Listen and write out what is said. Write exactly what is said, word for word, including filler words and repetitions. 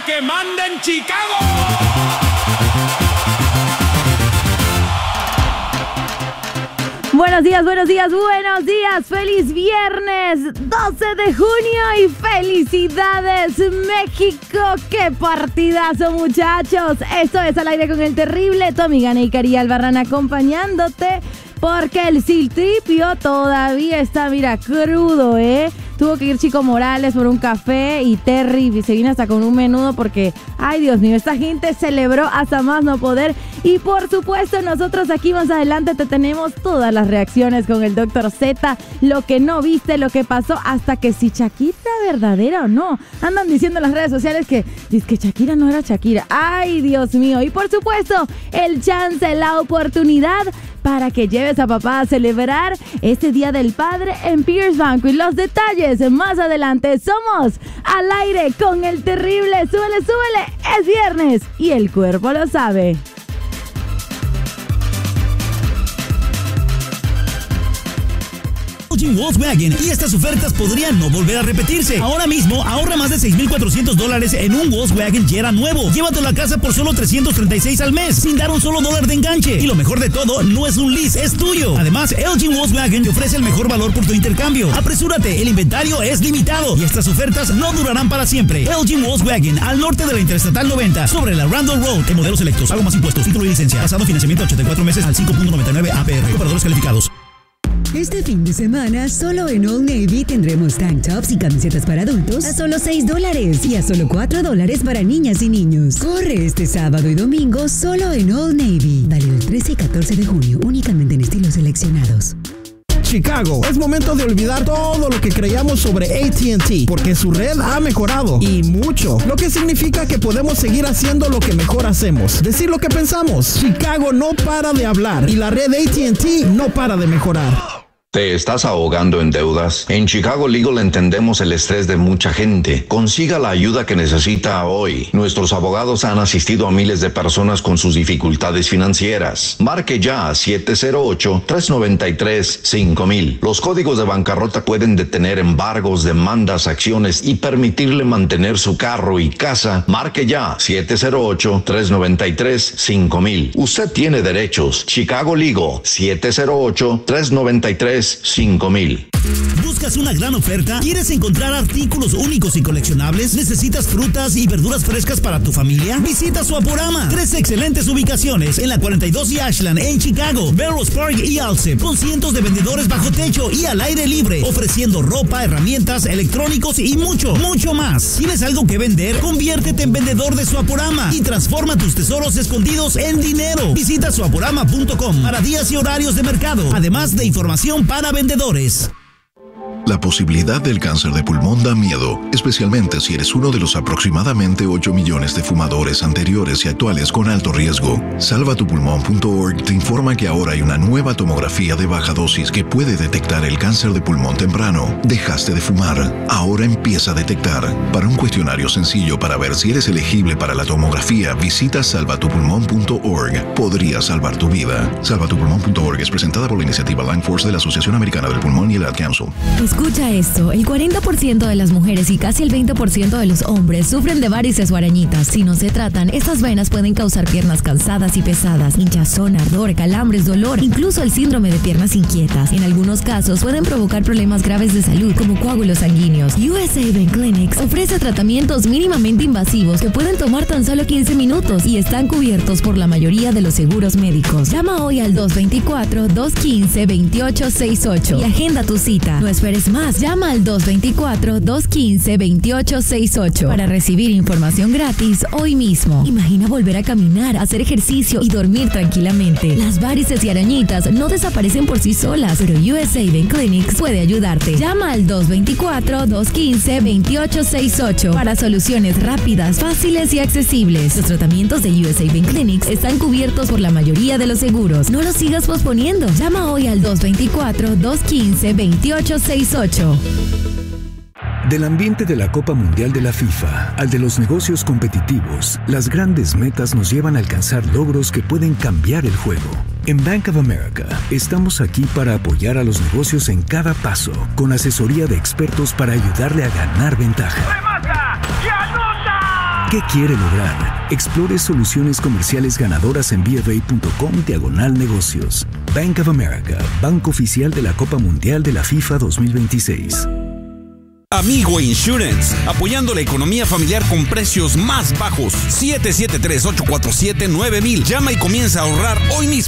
que manda en Chicago. Buenos días, buenos días, buenos días. Feliz viernes doce de junio y felicidades México. ¡Qué partidazo, muchachos! Esto es Al Aire con el Terrible. Tu amiga Neikari Albarrán acompañándote porque el Siltripio todavía está, mira, crudo, ¿eh? Tuvo que ir Chico Morales por un café y Terry se vino hasta con un menudo porque, ay Dios mío, esta gente celebró hasta más no poder. Y por supuesto nosotros aquí más adelante te tenemos todas las reacciones con el doctor Z, lo que no viste, lo que pasó, hasta que si Shakira verdadera o no. Andan diciendo en las redes sociales que, dice que Shakira no era Shakira. Ay Dios mío. Y por supuesto el chance, la oportunidad para que lleves a papá a celebrar este Día del Padre en Pierce Banquet. Los detalles más adelante. Somos Al Aire con el Terrible. Súbele, súbele. Es viernes y el cuerpo lo sabe. Volkswagen, y estas ofertas podrían no volver a repetirse. Ahora mismo ahorra más de seis mil cuatrocientos dólares en un Volkswagen Jetta nuevo. Llévatelo a casa por solo trescientos treinta y seis al mes, sin dar un solo dólar de enganche. Y lo mejor de todo, no es un lease, es tuyo. Además, Elgin Volkswagen te ofrece el mejor valor por tu intercambio. Apresúrate, el inventario es limitado y estas ofertas no durarán para siempre. Elgin Volkswagen, al norte de la Interestatal noventa, sobre la Randall Road, en modelos selectos. Algo más impuestos, título y licencia. Pasado financiamiento ochenta y cuatro meses al cinco punto noventa y nueve A P R. Operadores calificados. Este fin de semana, solo en Old Navy tendremos tank tops y camisetas para adultos a solo seis dólares y a solo cuatro dólares para niñas y niños. Corre este sábado y domingo solo en Old Navy. Válido el trece y catorce de junio, únicamente en estilos seleccionados. Chicago, es momento de olvidar todo lo que creíamos sobre A T and T, porque su red ha mejorado y mucho, lo que significa que podemos seguir haciendo lo que mejor hacemos, decir lo que pensamos. Chicago no para de hablar y la red A T and T no para de mejorar. ¿Te estás ahogando en deudas? En Chicago Legal entendemos el estrés de mucha gente. Consiga la ayuda que necesita hoy. Nuestros abogados han asistido a miles de personas con sus dificultades financieras. Marque ya a siete cero ocho, tres nueve tres, cinco mil. Los códigos de bancarrota pueden detener embargos, demandas, acciones y permitirle mantener su carro y casa. Marque ya siete cero ocho, tres nueve tres, cinco mil. Usted tiene derechos. Chicago Legal, siete cero ocho, tres nueve tres, cinco mil. ¿Buscas una gran oferta? ¿Quieres encontrar artículos únicos y coleccionables? ¿Necesitas frutas y verduras frescas para tu familia? Visita Swaporama. Tres excelentes ubicaciones en la cuarenta y dos y Ashland en Chicago, Belrose Park y Alsip, con cientos de vendedores bajo techo y al aire libre, ofreciendo ropa, herramientas, electrónicos y mucho, mucho más. ¿Tienes algo que vender? Conviértete en vendedor de Swaporama y transforma tus tesoros escondidos en dinero. Visita swaporama punto com para días y horarios de mercado, además de información para vendedores. La posibilidad del cáncer de pulmón da miedo, especialmente si eres uno de los aproximadamente ocho millones de fumadores anteriores y actuales con alto riesgo. salva tu pulmón punto org te informa que ahora hay una nueva tomografía de baja dosis que puede detectar el cáncer de pulmón temprano. Dejaste de fumar, ahora empieza a detectar. Para un cuestionario sencillo para ver si eres elegible para la tomografía, visita salva tu pulmón punto org. Podría salvar tu vida. salva tu pulmón punto org es presentada por la iniciativa Lung Force de la Asociación Americana del Pulmón y el Ad Council. Escucha esto, el cuarenta por ciento de las mujeres y casi el veinte por ciento de los hombres sufren de varices o arañitas. Si no se tratan, estas venas pueden causar piernas cansadas y pesadas, hinchazón, ardor, calambres, dolor, incluso el síndrome de piernas inquietas. En algunos casos pueden provocar problemas graves de salud como coágulos sanguíneos. U S A Vein Clinics ofrece tratamientos mínimamente invasivos que pueden tomar tan solo quince minutos y están cubiertos por la mayoría de los seguros médicos. Llama hoy al dos dos cuatro, dos uno cinco, dos ocho seis ocho y agenda tu cita. No esperes más, llama al dos dos cuatro, dos uno cinco, dos ocho seis ocho para recibir información gratis hoy mismo. Imagina volver a caminar, hacer ejercicio y dormir tranquilamente. Las varices y arañitas no desaparecen por sí solas, pero U S A Vein Clinics puede ayudarte. Llama al dos dos cuatro, dos uno cinco, dos ocho seis ocho para soluciones rápidas, fáciles y accesibles. Los tratamientos de U S A Vein Clinics están cubiertos por la mayoría de los seguros. No los sigas posponiendo. Llama hoy al dos dos cuatro, dos uno cinco, dos ocho seis ocho. Del ambiente de la Copa Mundial de la FIFA al de los negocios competitivos, las grandes metas nos llevan a alcanzar logros que pueden cambiar el juego. En Bank of America, estamos aquí para apoyar a los negocios en cada paso, con asesoría de expertos para ayudarle a ganar ventaja. ¡Remata! ¡Y anota! ¿Qué quiere lograr? Explore soluciones comerciales ganadoras en b f a punto com diagonal negocios. Bank of America, banco oficial de la Copa Mundial de la FIFA dos mil veintiséis. Amigo Insurance, apoyando la economía familiar con precios más bajos. siete siete tres, ocho cuatro siete, nueve mil. Llama y comienza a ahorrar hoy mismo.